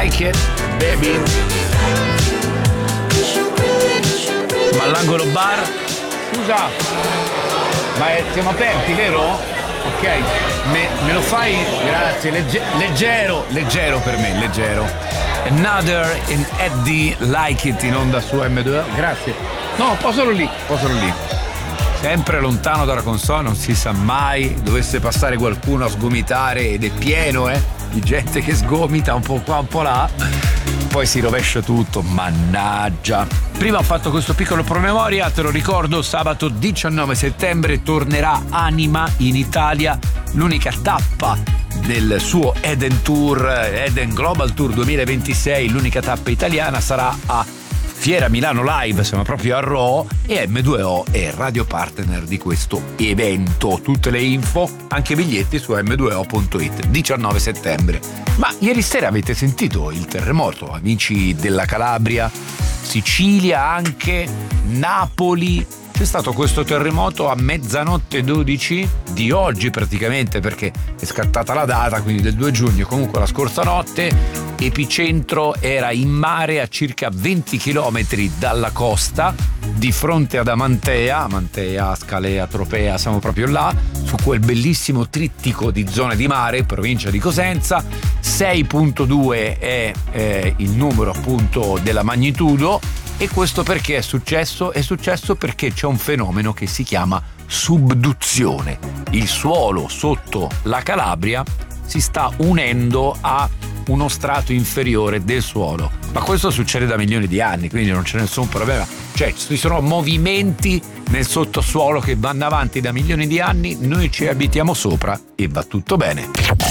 like it, baby. Ma all'angolo bar? Scusa, ma siamo aperti, vero? Ok, me lo fai? Grazie, leggero per me, leggero. Another in Eddie Like It in onda su M2. Grazie. No, posalo lì. Sempre lontano dalla console, non si sa mai. Dovesse passare qualcuno a sgomitare ed è pieno, di gente che sgomita un po' qua, un po' là. Poi si rovescia tutto, mannaggia. Prima ho fatto questo piccolo promemoria, te lo ricordo, sabato 19 settembre tornerà Anima in Italia, l'unica tappa del suo Eden Global Tour 2026, l'unica tappa italiana sarà a Fiera Milano Live, siamo proprio a Raw, e M2O è radio partner di questo evento. Tutte le info, anche biglietti su m2o.it, 19 settembre. Ma ieri sera avete sentito il terremoto, amici della Calabria, Sicilia anche, Napoli. C'è stato questo terremoto a mezzanotte 12 di oggi praticamente, perché è scattata la data, quindi del 2 giugno, comunque la scorsa notte. Epicentro era in mare a circa 20 km dalla costa, di fronte ad Amantea, Scalea, Tropea, siamo proprio là, su quel bellissimo trittico di zone di mare, provincia di Cosenza. 6.2 è il numero appunto della magnitudo. E questo perché è successo? È successo perché c'è un fenomeno che si chiama subduzione. Il suolo sotto la Calabria si sta unendo a uno strato inferiore del suolo, ma questo succede da milioni di anni, quindi non c'è nessun problema. Cioè, ci sono movimenti nel sottosuolo che vanno avanti da milioni di anni, noi ci abitiamo sopra e va tutto bene.